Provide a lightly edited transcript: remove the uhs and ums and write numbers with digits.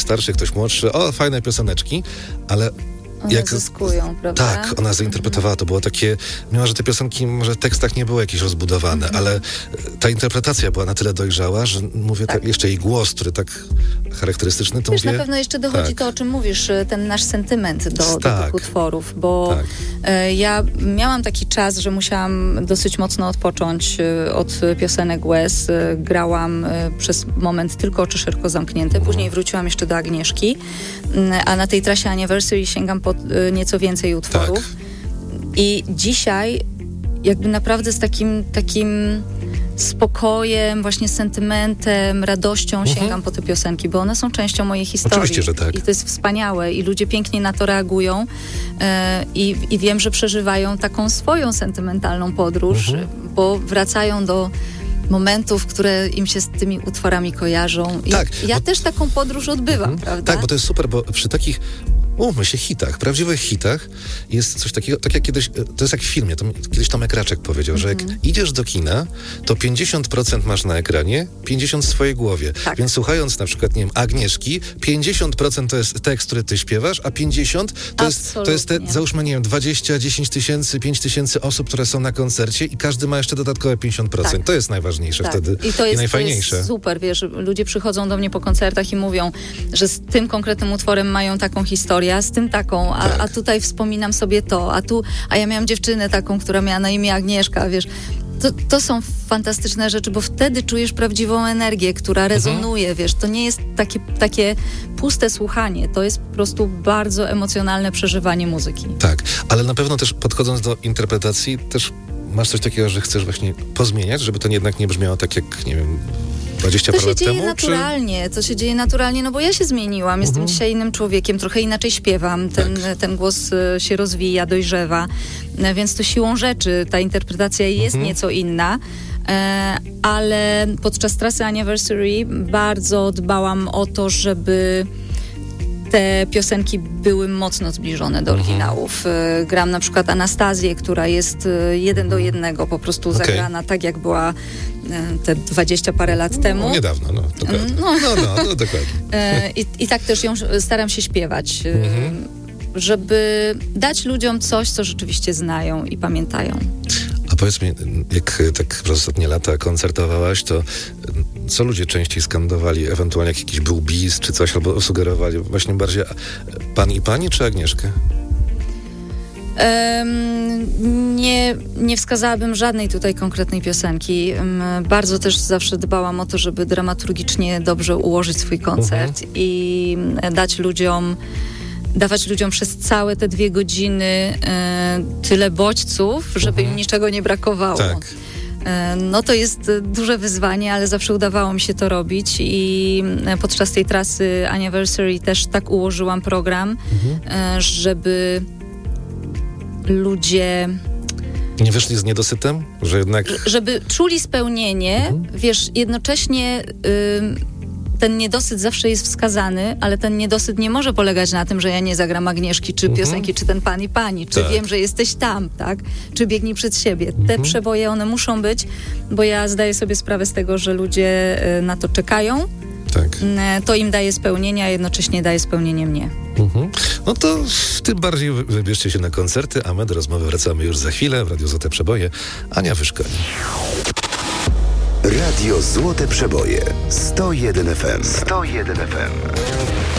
starszy, ktoś młodszy, fajne pioseneczki, ale jak zyskują, prawda? Tak, ona zainterpretowała, to było takie, mimo że te piosenki może w tekstach nie były jakieś rozbudowane, ale ta interpretacja była na tyle dojrzała, że mówię, tak, jeszcze jej głos, który tak charakterystyczny, to wiesz, mówię... na pewno jeszcze dochodzi to, o czym mówisz, ten nasz sentyment do tych utworów, bo ja miałam taki czas, że musiałam dosyć mocno odpocząć od piosenek łez. Grałam przez moment tylko Oczy szeroko zamknięte, później wróciłam jeszcze do Agnieszki, a na tej trasie Anniversary sięgam po nieco więcej utworów. I dzisiaj jakby naprawdę z takim spokojem, właśnie sentymentem, radością sięgam po te piosenki, bo one są częścią mojej historii. Oczywiście, że tak. I to jest wspaniałe i ludzie pięknie na to reagują i wiem, że przeżywają taką swoją sentymentalną podróż, bo wracają do momentów, które im się z tymi utworami kojarzą. Ja też taką podróż odbywam, prawda? Tak, bo to jest super, bo przy takich umówmy się, hitach, prawdziwych hitach jest coś takiego, tak jak kiedyś, to jest jak w filmie, kiedyś Tomek Raczek powiedział, że jak idziesz do kina, to 50% masz na ekranie, 50% w swojej głowie. Tak. Więc słuchając na przykład, nie wiem, Agnieszki, 50% to jest tekst, który ty śpiewasz, a 50% to jest te, załóżmy, nie wiem, 20, 10 tysięcy, 5 tysięcy osób, które są na koncercie i każdy ma jeszcze dodatkowe 50%. Tak. To jest najważniejsze wtedy i najfajniejsze. To jest super, wiesz, ludzie przychodzą do mnie po koncertach i mówią, że z tym konkretnym utworem mają taką historię, z tym taką, a tutaj wspominam sobie to, a ja miałam dziewczynę taką, która miała na imię Agnieszka, wiesz. To są fantastyczne rzeczy, bo wtedy czujesz prawdziwą energię, która rezonuje, wiesz. To nie jest takie puste słuchanie, to jest po prostu bardzo emocjonalne przeżywanie muzyki. Tak, ale na pewno też podchodząc do interpretacji, też masz coś takiego, że chcesz właśnie pozmieniać, żeby to jednak nie brzmiało tak jak, nie wiem, 20 parę lat temu? To się dzieje naturalnie, no bo ja się zmieniłam, jestem dzisiaj innym człowiekiem, trochę inaczej śpiewam, ten głos się rozwija, dojrzewa, więc to siłą rzeczy ta interpretacja jest nieco inna, ale podczas trasy Anniversary bardzo dbałam o to, żeby te piosenki były mocno zbliżone do oryginałów. Gram na przykład Anastazję, która jest 1:1 po prostu zagrana tak, jak była te 20 parę lat temu. Niedawno, dokładnie. No, dokładnie. I tak też ją staram się śpiewać, żeby dać ludziom coś, co rzeczywiście znają i pamiętają. A powiedz mi, jak tak przez ostatnie lata koncertowałaś, to co ludzie częściej skandowali? Ewentualnie jak jakiś był bis czy coś, albo sugerowali właśnie bardziej pan i pani, czy Agnieszkę? Nie wskazałabym żadnej tutaj konkretnej piosenki. Bardzo też zawsze dbałam o to, żeby dramaturgicznie dobrze ułożyć swój koncert i dawać ludziom przez całe te 2 godziny tyle bodźców, żeby im niczego nie brakowało. Tak. No to jest duże wyzwanie, ale zawsze udawało mi się to robić i podczas tej trasy Anniversary też tak ułożyłam program, żeby ludzie nie wyszli z niedosytem? Że jednak... Żeby czuli spełnienie, wiesz, jednocześnie ten niedosyt zawsze jest wskazany, ale ten niedosyt nie może polegać na tym, że ja nie zagram Agnieszki, czy piosenki, czy ten pan i pani, czy wiem, że jesteś tam, tak? Czy biegnij przed siebie. Te przeboje, one muszą być, bo ja zdaję sobie sprawę z tego, że ludzie na to czekają. Tak. To im daje spełnienie, a jednocześnie daje spełnienie mnie. No to tym bardziej wybierzcie się na koncerty, a my do rozmowy wracamy już za chwilę. W Radiu Złote Przeboje Ania Wyszkoń. Radio Złote Przeboje 101 FM. 101 FM.